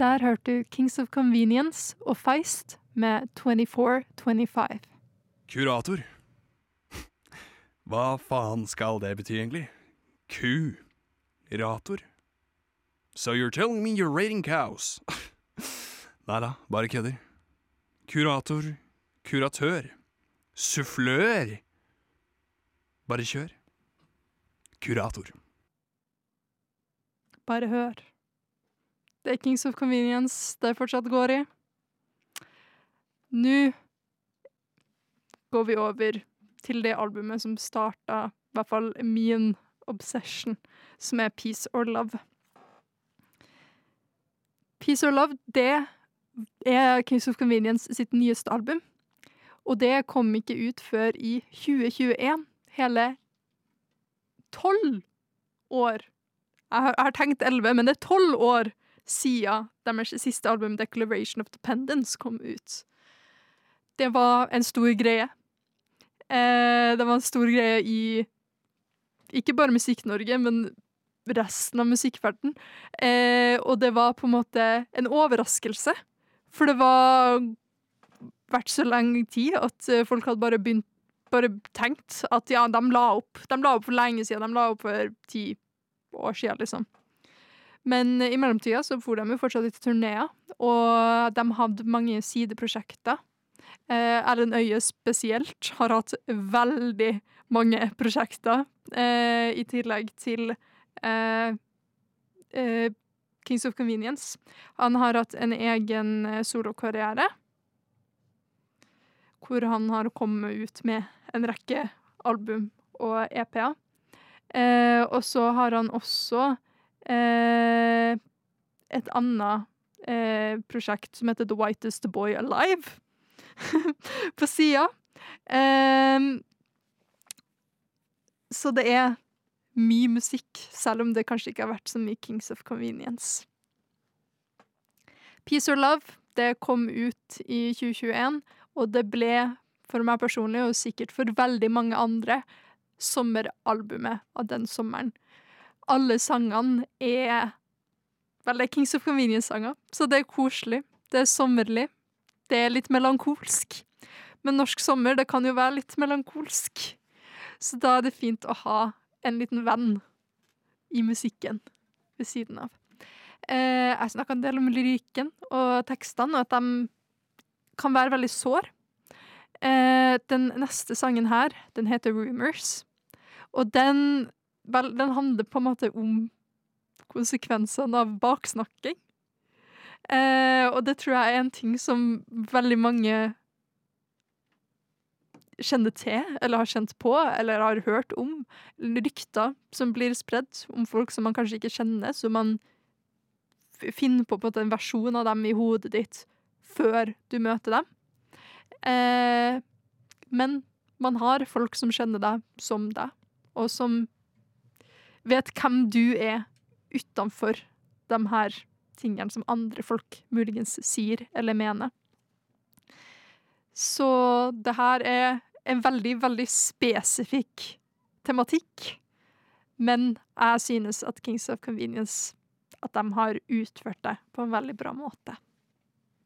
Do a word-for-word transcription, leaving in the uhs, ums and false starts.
Der hørte du Kings of Convenience og Feist med twenty-four twenty-five. Kurator. Hva faen skal det bety egentlig? Ku-rator? So you're telling me you're rating cows? Neida, bare kødder. Kurator, kuratør, sufflør. Bare kjør. Kurator. Bare hør. Det er Kings of Convenience det fortsatt går i. Nå går vi over til det albumet som startet, i hvert fall min obsession, som er Peace or Love. Peace or Love, det er Kings of Convenience sitt nyeste album, og det kom ikke ut før i tjue tjueen, hele tolv år. Jeg har, jeg har tenkt elleve, men det er tolv år siden deres siste album, Declaration of Dependence, kom ut. Det var en stor greie. Eh, det var en stor greie i ikke bare Musikk-Norge, men resten av musikkverden. Eh, og det var på en måte en overraskelse. For det var vært så lenge tid at folk hadde bare begynt, bare tenkt at ja, de la opp. De la opp for lenge siden, de la opp for ti år siden, liksom. Men i mellomtida så får de jo fortsatt litt turnéer, og de hadde mange sideprosjekter. Eh, Erlend Øye spesielt har hatt veldig mange prosjekter, eh, i tillegg til eh, eh, Kings of Convenience. Han har hatt en egen eh, solokarriere, hvor han har kommet ut med en rekke album og E P-er. Eh, og så har han også eh, et annet eh, prosjekt som heter The Whitest Boy Alive, på siden. Eh, så det er mye musikk, selv om det kanskje ikke har vært så mye Kings of Convenience. Peace or Love, det kom ut i tjue tjueen, og det ble for meg personlig, og sikkert for veldig mange andre, sommeralbumet av den sommeren. Alle sangene er vel, det er Kings of Convenience-sanger, så det er koselig, det er sommerlig, det er litt melankolsk. Men norsk sommer, det kan jo være litt melankolsk. Så da er det fint å ha en liten venn i musikken ved siden av. Eh, jeg snakker en del om lyrikken og tekstene, og at de kan være veldig sår. Eh, den neste sangen her, den heter Rumors. Og den, vel, den handler på en måte om konsekvensene av baksnakking. Eh, og det tror jeg er en ting som veldig mange kjenner til, eller har kjent på, eller har hørt om. Rykter som blir spredd om folk som man kanskje ikke kjenner, så man finner på, på en versjon av dem i hodet ditt før du møter dem. Eh, men man har folk som kjenner deg som deg, og som vet hvem du er utenfor de her tingene som andre folk muligens sier eller mener. Så det her er en veldig, veldig spesifikk tematikk, men jeg synes at Kings of Convenience, at de har utført det på en veldig bra måte.